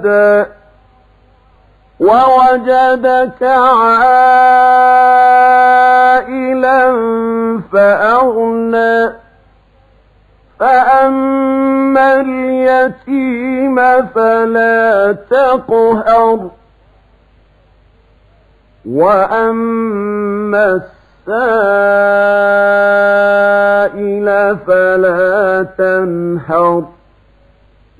ووجدك عائلا فأغنى فأما اليتيم فلا تقهر وأما السائل فلا تنهر